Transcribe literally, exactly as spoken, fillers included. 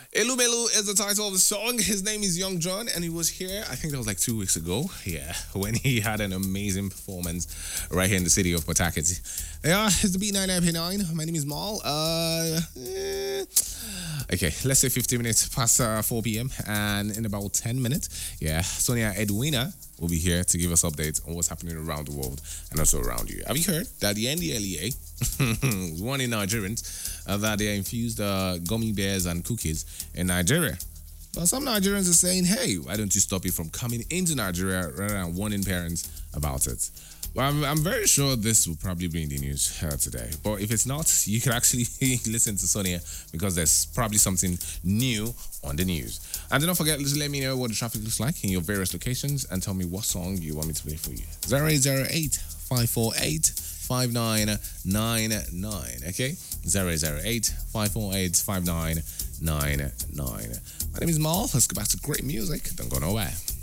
Elumelu is the title of the song. His name is Young John, and he was here, I think that was like two weeks ago. Yeah, when he had an amazing performance right here in the city of Port Harcourt. Yeah, it's the B nine nine nine. My name is Mal. Uh, eh, okay, let's say fifteen minutes past uh, four p.m. And in about ten minutes, yeah, Sonia Edwina will be here to give us updates on what's happening around the world and also around you. Have you heard that the N D L E A, warning Nigerians uh, that they infused uh, gummy bears and cookies in Nigeria? But some Nigerians are saying, hey, why don't you stop it from coming into Nigeria rather than warning parents about it? Well, I'm, I'm very sure this will probably be in the news uh, today. But if it's not, you can actually listen to Sonia because there's probably something new on the news. And don't forget to let me know what the traffic looks like in your various locations and tell me what song you want me to play for you. zero eight zero eight, five four eight, five nine nine nine. Okay? zero eight zero eight, five four eight, five nine nine nine. My name is Mal. Let's go back to great music. Don't go nowhere.